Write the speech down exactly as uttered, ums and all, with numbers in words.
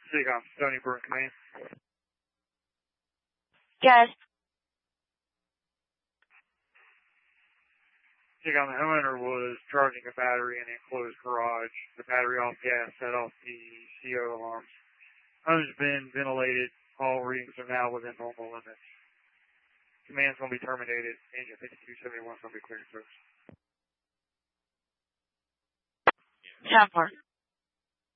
Seacom, Stony Brook Command. Yes. Seacom, the homeowner was charging a battery in the enclosed garage. The battery off gas set off the C O alarms. Home's been ventilated. All readings are now within normal limits. Command's going to be terminated. Engine fifty-two seventy-one is going to be cleared first. Ten four.